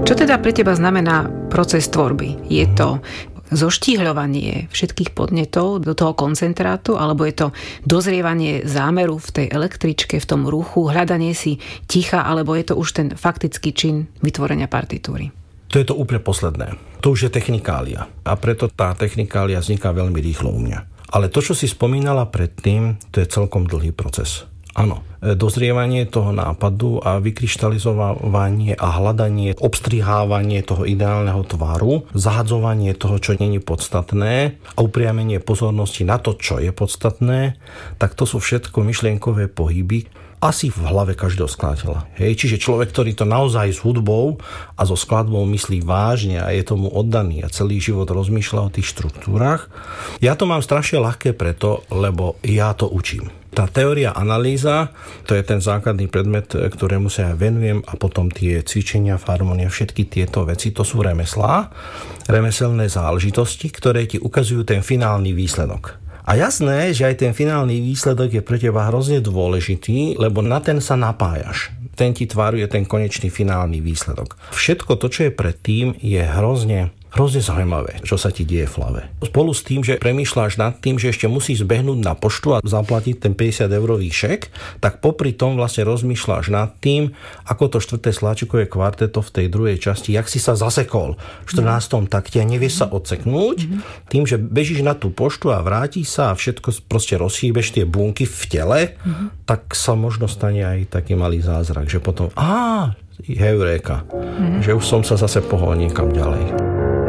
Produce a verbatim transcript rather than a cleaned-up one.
Čo teda pre teba znamená proces tvorby? Je to zoštíhľovanie všetkých podnetov do toho koncentrátu, alebo je to dozrievanie zámeru v tej električke, v tom ruchu, hľadanie si ticha, alebo je to už ten faktický čin vytvorenia partitúry? To je to úplne posledné. To už je technikália. A preto tá technikália vzniká veľmi rýchlo u mňa. Ale to, čo si spomínala predtým, to je celkom dlhý proces. Áno, dozrievanie toho nápadu a vykryštalizovanie a hľadanie, obstrihávanie toho ideálneho tvaru, zahadzovanie toho, čo nie je podstatné a upriamenie pozornosti na to, čo je podstatné, tak to sú všetko myšlienkové pohyby, asi v hlave každého skladateľa. Hej, čiže človek, ktorý to naozaj s hudbou a so skladbou myslí vážne a je tomu oddaný a celý život rozmýšľa o tých štruktúrach. Ja to mám strašne ľahké preto, lebo ja to učím. Tá teória analýza, to je ten základný predmet, ktorému sa ja venujem, a potom tie cvičenia, harmonia, všetky tieto veci, to sú remeslá, remeselné záležitosti, ktoré ti ukazujú ten finálny výsledok. A jasné, že aj ten finálny výsledok je pre teba hrozne dôležitý, lebo na ten sa napájaš. Ten ti tvaruje ten konečný finálny výsledok. Všetko to, čo je predtým, je hrozne Hrozne zaujímavé, čo sa ti deje v hlave. Spolu s tým, že premýšľaš nad tým, že ešte musíš zbehnúť na poštu a zaplatiť ten päťdesiat eurový šek, tak popri tom vlastne rozmýšľaš nad tým, ako to štvrté sláčikové kvarteto v tej druhej časti, jak si sa zasekol v štrnástom takte a nevieš sa odseknúť, mm-hmm. tým, že bežíš na tú poštu a vrátiš sa a všetko proste rozhýbeš tie bunky v tele, mm-hmm. tak sa možno stane aj taký malý zázrak, že potom á, heuréka, mm-hmm. že už som sa zase pohol niekam ďalej.